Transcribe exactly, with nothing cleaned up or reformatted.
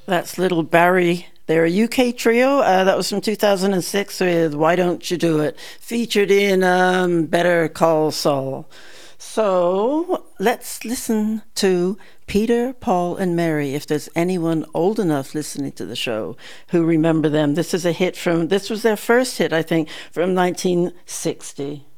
That's Little Barry. They're a U K trio. Uh, that was from two thousand six with Why Don't You Do It, featured in um, Better Call Saul. So let's listen to Peter, Paul, and Mary, if there's anyone old enough listening to the show who remember them. This is a hit from, this was their first hit, I think, from nineteen sixty.